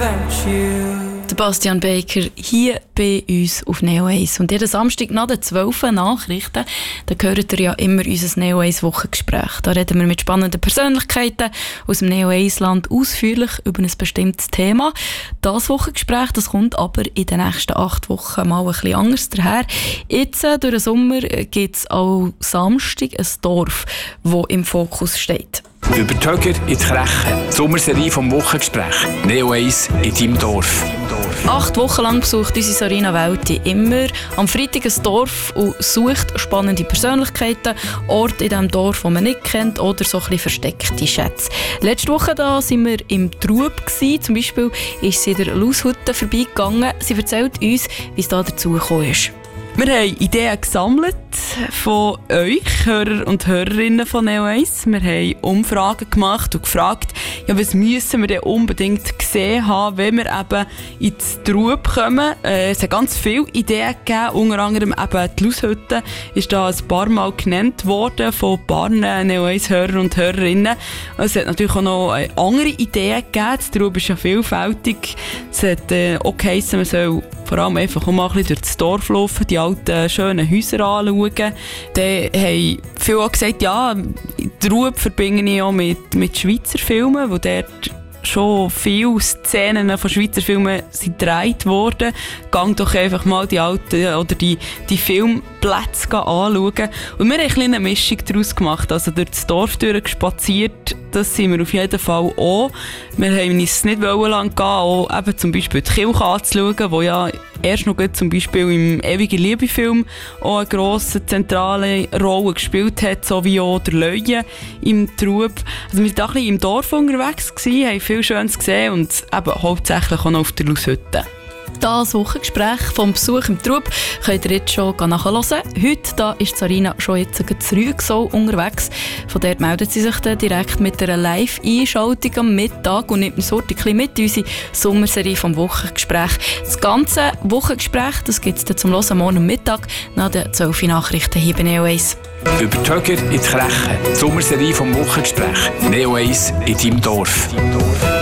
without you. Sebastian Baker hier bei uns auf Neo 1. Und jeden Samstag nach den 12 Nachrichten, da hört ihr ja immer unser Neo 1 Wochengespräch. Da reden wir mit spannenden Persönlichkeiten aus dem Neo 1 Land ausführlich über ein bestimmtes Thema. Das Wochengespräch, das kommt aber in den nächsten 8 Wochen mal ein bisschen anders daher. Jetzt, durch den Sommer, gibt es auch Samstag ein Dorf, das im Fokus steht. Über die Höger in die Krechen. Die Sommerserie vom Wochengespräch. Neo 1 in deinem Dorf. 8 Wochen lang besucht unsere Sarina Welti immer am Freitag ein Dorf und sucht spannende Persönlichkeiten, Orte in diesem Dorf, die man nicht kennt, oder so ein bisschen versteckte Schätze. Letzte Woche waren wir im Trub. Zum Beispiel ist sie in der Laushütte vorbeigegangen. Sie erzählt uns, wie es da dazu gekommen ist. Wir haben Ideen gesammelt von euch, Hörer und Hörerinnen von Neo 1. Wir haben Umfragen gemacht und gefragt, ja, was müssen wir denn unbedingt gesehen haben, wenn wir eben ins Trub kommen. Es hat ganz viele Ideen gegeben, unter anderem eben die Laushütte ist da ein paar Mal genannt worden von ein paar Neo 1 Hörer und Hörerinnen. Es hat natürlich auch noch andere Ideen gegeben. Das Trub ist ja vielfältig. Es hat auch geheissen, man soll vor allem einfach auch mal ein bisschen durchs Dorf laufen, die alten, schönen Häuser anschauen. Dann haben viele auch gesagt, ja, Trub verbinde ich auch mit Schweizer Filmen, wo dort schon viele Szenen von Schweizer Filmen sind gedreht worden. Gang doch einfach mal die alten oder die Filmplätze anschauen. Und wir haben eine kleine Mischung daraus gemacht. Also durch das Dorf durchgespaziert, das sind wir auf jeden Fall auch. Wir haben uns nicht lang gehen, auch eben zum Beispiel die Kirche anzuschauen, wo ja erst noch zum Beispiel im «Ewige Liebe»-Film auch eine grosse zentrale Rolle gespielt hat, so wie auch der Leue im Trub. Also wir waren da ein bisschen im Dorf unterwegs, haben viel Schönes gesehen und eben hauptsächlich auch noch auf der Laushütte. Das Wochengespräch vom Besuch im Trub könnt ihr jetzt schon nachhören. Heute da ist Sarina schon jetzt Rüegsau unterwegs. Von dort meldet sie sich dann direkt mit einer Live-Einschaltung am Mittag und nimmt uns heute ein bisschen mit in unsere Sommerserie vom Wochengespräch. Das ganze Wochengespräch, das gibt es dann zum Hören morgen Mittag nach den 12 Nachrichten hier bei Neo 1. Über die Höger in die Krechen. Die Sommerserie vom Wochengespräch. Neo 1 in deinem Dorf.